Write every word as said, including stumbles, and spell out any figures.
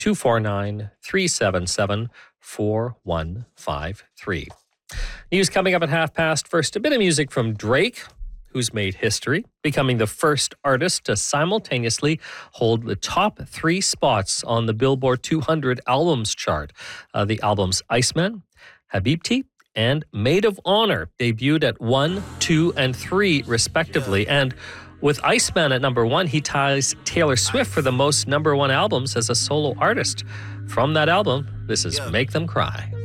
two four nine, three seven seven, four one five three. News coming up at half past. First, a bit of music from Drake, who's made history, becoming the first artist to simultaneously hold the top three spots on the Billboard two hundred albums chart. Uh, the albums Iceman, Habibti, and Maid of Honor debuted at one, two, and three, respectively. And with Iceman at number one, he ties Taylor Swift for the most number one albums as a solo artist. From that album, this is Make Them Cry.